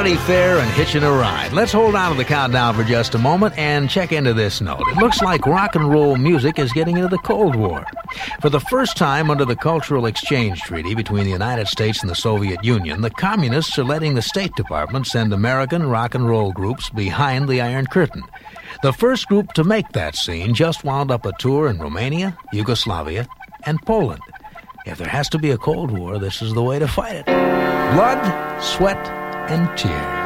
Vanity Fair and hitching a ride. Let's hold on to the countdown for just a moment and check into this note. It looks like rock and roll music is getting into the Cold War. For the first time under the Cultural Exchange Treaty between the United States and the Soviet Union, the communists are letting the State Department send American rock and roll groups behind the Iron Curtain. The first group to make that scene just wound up a tour in Romania, Yugoslavia, and Poland. If there has to be a Cold War, this is the way to fight it. Blood, sweat, and tears.